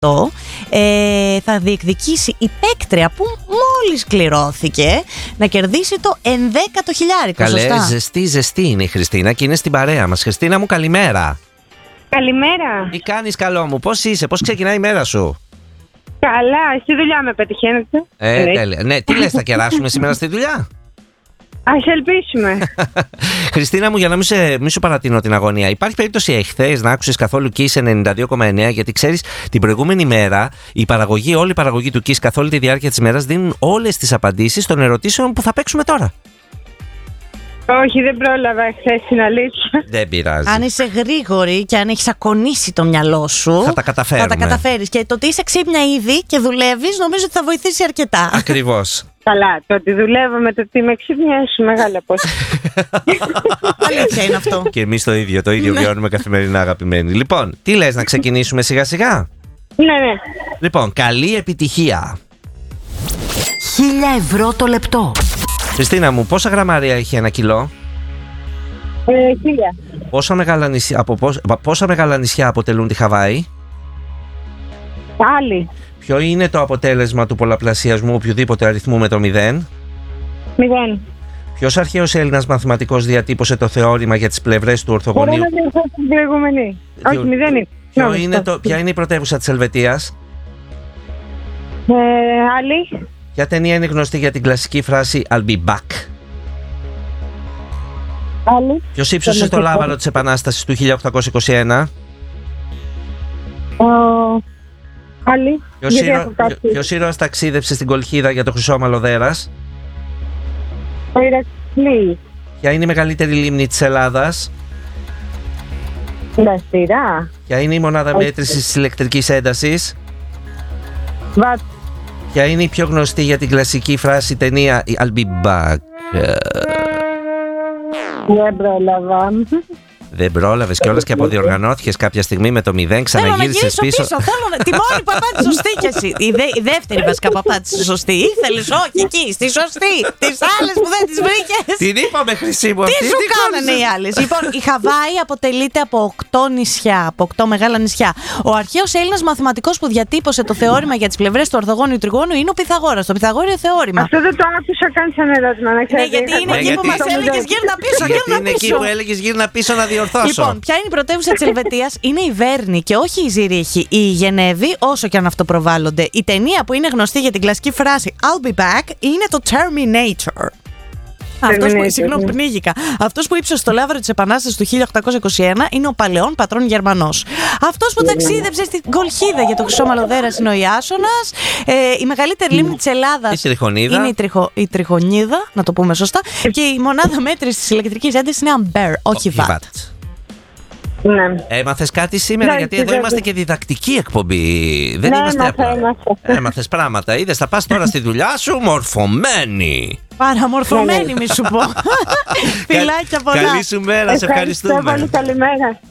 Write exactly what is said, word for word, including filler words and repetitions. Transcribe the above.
αυτό ε, θα διεκδικήσει η παίκτρια που μόλις κληρώθηκε να κερδίσει το ενδέκατο χιλιάρικο. Καλέ, σωστά? ζεστή, ζεστή είναι η Χριστίνα και είναι στην παρέα μας. Χριστίνα μου, καλημέρα. Καλημέρα. Τι κάνεις, καλό μου, πώς είσαι, πώς ξεκινάει η μέρα σου? Καλά, στη δουλειά με πετυχαίνετε. Ε, τέλεια. Ναι, τι λες, θα κεράσουμε σήμερα στη δουλειά? Ας ελπίσουμε. Χριστίνα μου, για να μην, σε, μην σου παρατείνω την αγωνία, υπάρχει περίπτωση εχθές να άκουσες καθόλου Kiss ενενήντα δύο κόμμα εννέα? Γιατί ξέρεις, την προηγούμενη μέρα η παραγωγή, όλη η παραγωγή του Kiss καθ' όλη τη διάρκεια της μέρας δίνουν όλες τις απαντήσεις των ερωτήσεων που θα παίξουμε τώρα. Όχι, δεν πρόλαβα χθες, την αλήθεια. Δεν πειράζει. Αν είσαι γρήγορη και αν έχεις ακονίσει το μυαλό σου, θα τα καταφέρουμε. Θα τα καταφέρεις. Και το ότι είσαι ξύπνια ήδη και δουλεύεις, νομίζω ότι θα βοηθήσει αρκετά. Ακριβώς. Καλά, το ότι δουλεύω με το ότι είμαι ξύπνια σου μεγάλη απόσταση. Αλήθεια είναι αυτό. Και εμείς το ίδιο, το ίδιο βιώνουμε καθημερινά, αγαπημένοι. Λοιπόν, τι λες, να ξεκινήσουμε σιγά σιγά? Ναι, ναι. Λοιπόν, καλή επιτυχία. Χίλια ευρώ το λεπτό. Χριστίνα μου, πόσα γραμμάρια έχει ένα κιλό? Ε, χίλια. Πόσα μεγάλα νησιά, από πόσα, πόσα μεγάλα νησιά αποτελούν τη Χαβάη? Άλλη. Ποιο είναι το αποτέλεσμα του πολλαπλασιασμού οποιοδήποτε αριθμού με το μηδέν? Μηδέν. Ποιος αρχαίος Έλληνας μαθηματικός διατύπωσε το θεώρημα για τις πλευρές του ορθογωνίου? Μπορώ να διορθώσω την προηγούμενη. Όχι, μηδέν είναι. Ποιο είναι το, ποια είναι η πρωτεύουσα της Ελβετίας? Ε, άλλη. Ποια ταινία είναι γνωστή για την κλασική φράση I'll be back? Άλλη. Ποιος ύψωσε το λάβαρο της Επανάστασης του χίλια οκτακόσια είκοσι ένα? Ο... Άλλη. Ποιος, ήρωα, ποιος ήρωας ταξίδεψε στην Κολχίδα για το Χρυσόμαλο Δέρας? Ο Ηρακλής. Ποια είναι η μεγαλύτερη λίμνη της Ελλάδας? Δαστηρά. Ποια είναι η μονάδα μέτρησης της ηλεκτρικής έντασης? Βατ. Ποια είναι η πιο γνωστή για την κλασική φράση ταινία I'll be back? Δεν πρόλαβα. Δεν πρόλαβες κιόλας και αποδιοργανώθηκες κάποια στιγμή με το μηδέν, ξαναγύρισες πίσω. πίσω. πίσω. Θέλω να... Τη μόνη που απάντησε σωστή κι εσύ. Η, δε... η δεύτερη βασικά που απάντησε σωστή. Ήθελες όχι εκεί, στη σωστή. Τις άλλες που δεν τις βρήκες. Την είπαμε, Χρυσή μου, Τι αυτή. σου κάνανε οι άλλες? Λοιπόν, η Χαβάη αποτελείται από οκτώ νησιά, από οκτώ μεγάλα νησιά. Ο αρχαίος Έλληνας μαθηματικός που διατύπωσε το θεώρημα για τις πλευρές του ορθογώνιου τριγώνου είναι ο Πυθαγόρας, το Πυθαγόριο θεώρημα. Αυτό δεν το άκουσα καν σαν ερώτημα, να ξέρετε. Ναι, γιατί είναι εκεί που μας έλεγες γύρνα πίσω, Γιατί γύρνα είναι εκεί πίσω. που έλεγες γύρνα πίσω να διορθώσω. Λοιπόν, ποια είναι η πρωτεύουσα της Ελβετίας? Είναι η Βέρνη και όχι η Ζηρίχη. Η Γενέβη, όσο και αν αυτοπροβάλλονται. Η ταινία που είναι γνωστή για την κλασική φράση I'll be back είναι το Terminator. Αυτός που, συγγνώμη, πνίγηκα. Αυτός που ύψωσε το λάβαρο της Επανάστασης του χίλια οκτακόσια είκοσι ένα είναι ο παλαιόν πατρόν Γερμανός. Αυτός που ταξίδεψε στην Κολχίδα για το Χρυσόμαλο Δέρας είναι ο Ιάσονας. Ε, η μεγαλύτερη λίμνη της Ελλάδας η Τριχονίδα. είναι η, τριχο, η Τριχονίδα, να το πούμε σωστά. Και η μονάδα μέτρησης της ηλεκτρικής έντασης είναι Ampere, όχι Watt. Ναι. Έμαθες κάτι σήμερα? Ναι, γιατί εδώ ναι, είμαστε ναι. και διδακτική εκπομπή. Δεν Ναι, είμαστε έμαθα, απλά. έμαθα. Έμαθες πράγματα. Είδες, θα πας τώρα στη δουλειά σου μορφωμένη. Παραμορφωμένη, μη σου πω. Φιλάκια πολλά. Καλή σου μέρα, σε Ευχαριστώ ευχαριστούμε. πολύ, καλημέρα.